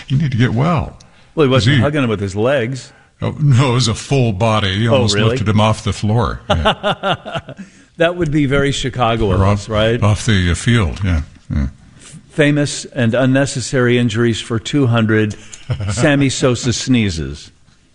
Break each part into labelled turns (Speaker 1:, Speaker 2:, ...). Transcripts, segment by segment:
Speaker 1: You need to get well.
Speaker 2: Well, he wasn't hugging him with his legs.
Speaker 1: Oh, no, it was a full body. He almost
Speaker 2: really?
Speaker 1: lifted him off the floor. Yeah.
Speaker 2: That would be very Chicago of us, right?
Speaker 1: Off the field, yeah.
Speaker 2: Famous and unnecessary injuries for 200. Sammy Sosa sneezes.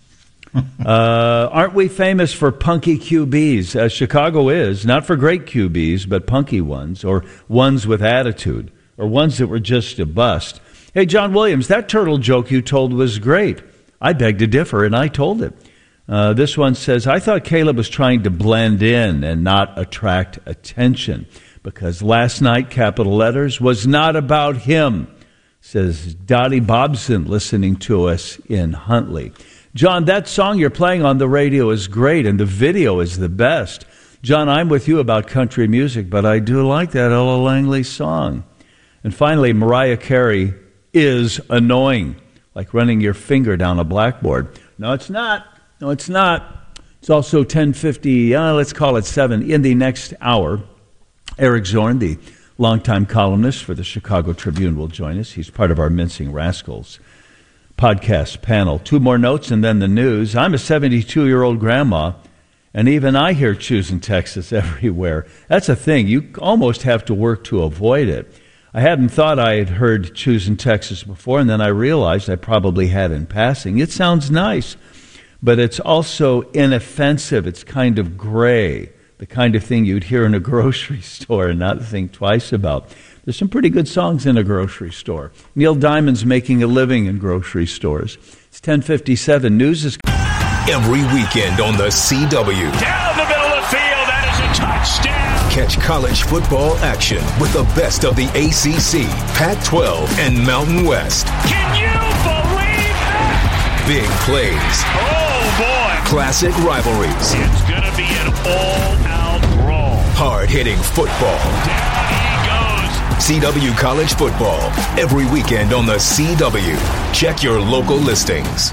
Speaker 2: Aren't we famous for punky QBs, as Chicago is? Not for great QBs, but punky ones, or ones with attitude, or ones that were just a bust. Hey, John Williams, that turtle joke you told was great. I beg to differ, and I told it. This one says, I thought Caleb was trying to blend in and not attract attention, because last night, capital letters, was not about him, says Dottie Bobson, listening to us in Huntley. John, that song you're playing on the radio is great, and the video is the best. John, I'm with you about country music, but I do like that Ella Langley song. And finally, Mariah Carey is annoying, like running your finger down a blackboard. No, it's not. No, it's not. It's also 10:50, let's call it 7, in the next hour. Eric Zorn, the longtime columnist for the Chicago Tribune, will join us. He's part of our Mincing Rascals podcast panel. 2 more notes and then the news. I'm a 72-year-old grandma, and even I hear Choosing Texas everywhere. That's a thing. You almost have to work to avoid it. I hadn't thought I had heard Choosing Texas before, and then I realized I probably had in passing. It sounds nice, but it's also inoffensive. It's kind of gray, the kind of thing you'd hear in a grocery store and not think twice about. There's some pretty good songs in a grocery store. Neil Diamond's making a living in grocery stores. It's 10:57. News is...
Speaker 3: Every weekend on the CW.
Speaker 4: Down the middle of the field, that is a touchdown.
Speaker 3: Catch college football action with the best of the ACC, Pac-12, and Mountain West.
Speaker 4: Can you believe that?
Speaker 3: Big plays.
Speaker 4: Oh, boy.
Speaker 3: Classic rivalries.
Speaker 4: It's going to be an all-out brawl.
Speaker 3: Hard-hitting football.
Speaker 4: Down he goes.
Speaker 3: CW College Football. Every weekend on the CW. Check your local listings.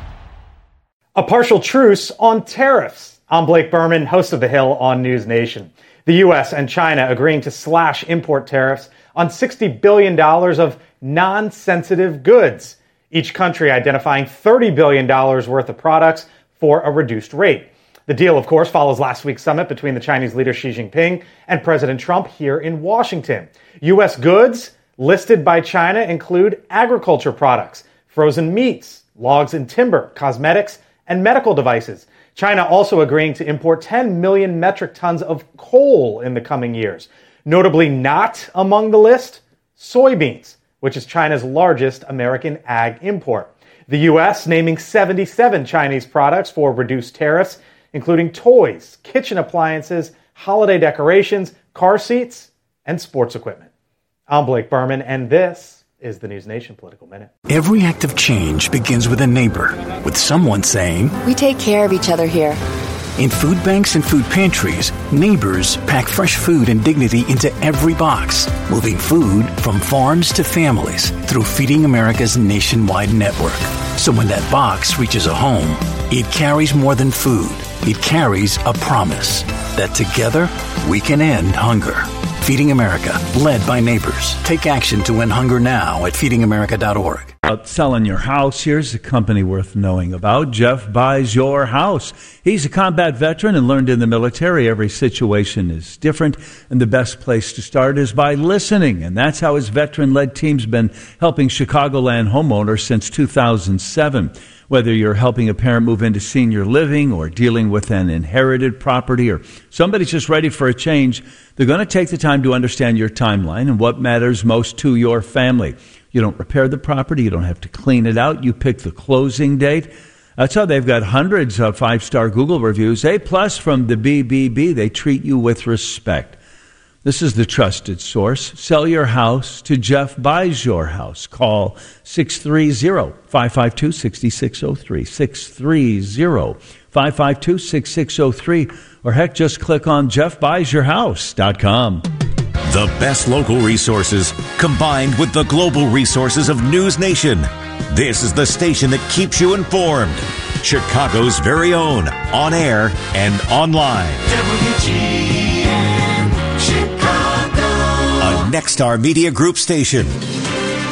Speaker 5: A partial truce on tariffs. I'm Blake Berman, host of The Hill on News Nation. The U.S. and China agreeing to slash import tariffs on $60 billion of non-sensitive goods. Each country identifying $30 billion worth of products for a reduced rate. The deal, of course, follows last week's summit between the Chinese leader Xi Jinping and President Trump here in Washington. U.S. goods listed by China include agriculture products, frozen meats, logs and timber, cosmetics, and medical devices. China also agreeing to import 10 million metric tons of coal in the coming years. Notably not among the list, soybeans, which is China's largest American ag import. The U.S. naming 77 Chinese products for reduced tariffs, including toys, kitchen appliances, holiday decorations, car seats, and sports equipment. I'm Blake Berman, and this is the News Nation Political Minute.
Speaker 6: Every act of change begins with a neighbor, with someone saying,
Speaker 7: "We take care of each other here."
Speaker 6: In food banks and food pantries, neighbors pack fresh food and dignity into every box, moving food from farms to families through Feeding America's nationwide network. So when that box reaches a home, it carries more than food. It carries a promise that together we can end hunger. Feeding America, led by neighbors. Take action to end hunger now at feedingamerica.org.
Speaker 2: About selling your house, here's a company worth knowing about. Jeff Buys Your House. He's a combat veteran and learned in the military every situation is different, and the best place to start is by listening. And that's how his veteran-led team's been helping Chicagoland homeowners since 2007. Whether you're helping a parent move into senior living or dealing with an inherited property or somebody's just ready for a change, they're going to take the time to understand your timeline and what matters most to your family. You don't repair the property. You don't have to clean it out. You pick the closing date. That's how they've got hundreds of 5-star Google reviews. A+ from the BBB. They treat you with respect. This is the trusted source. Sell your house to Jeff Buys Your House. Call 630-552-6603. 630-552-6603. Or heck, just click on jeffbuysyourhouse.com.
Speaker 8: The best local resources combined with the global resources of News Nation. This is the station that keeps you informed. Chicago's very own, on air and online. WGN Chicago. A Nexstar Media Group station.